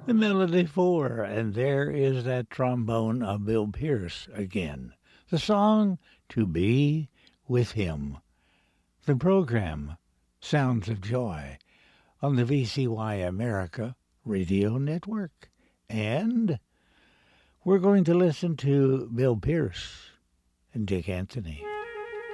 The melody for, and there is that trombone of Bill Pierce again. The song, To Be With Him. The program, Sounds of Joy, on the VCY America Radio Network. And we're going to listen to Bill Pierce and Dick Anthony.